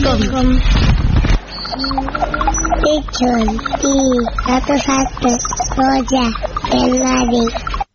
Assalamualaikum. Pigeon di satu-satu Roja Kenari.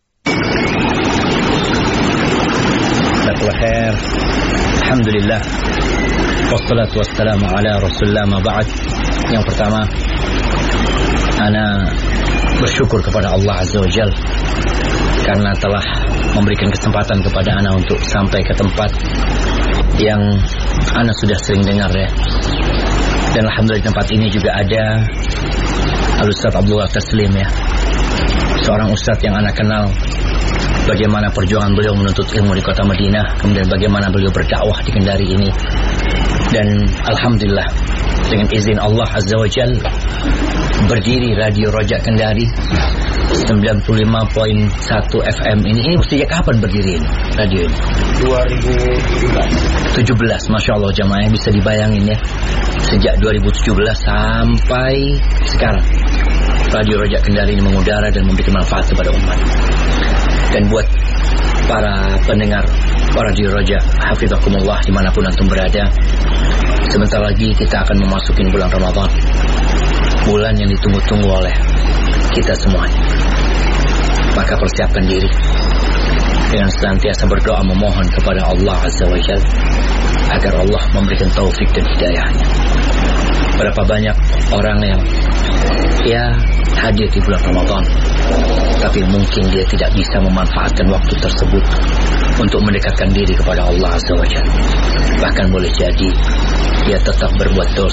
Khair. Alhamdulillah. Wassalatu wassalamu ala Rasulillah ma ba'd. Yang pertama, ana bersyukur kepada Allah Azza wa Jalla karena telah memberikan kesempatan kepada ana untuk sampai ke tempat yang ana sudah sering dengar ya. Dan alhamdulillah di tempat ini juga ada Al-Ustaz Abdullah Taslim ya. Seorang ustaz yang ana kenal bagaimana perjuangan beliau menuntut ilmu di kota Madinah, kemudian bagaimana beliau berdakwah di Kendari ini. Dan alhamdulillah dengan izin Allah Azza wa Jalla berdiri Radio Rojak Kendari 95.1 FM ini sejak kapan berdiri ini radio ini? 2017. Masya Allah jamaah, bisa dibayangin ya, sejak 2017 sampai sekarang Radio Rojak Kendari ini mengudara dan memberikan manfaat kepada umat. Dan buat para pendengar Radio Roja, hafizakumullah dimanapun antum berada, sebentar lagi kita akan memasuki bulan Ramadan, bulan yang ditunggu-tunggu oleh kita semuanya. Maka persiapkan diri dengan senantiasa berdoa memohon kepada Allah Azza wa Jalla agar Allah memberikan taufik dan hidayahnya. Berapa banyak orang yang hadir di bulan Ramadan, tapi mungkin dia tidak bisa memanfaatkan waktu tersebut untuk mendekatkan diri kepada Allah Azza wa Jalla. Bahkan boleh jadi dia tetap berbuat dosa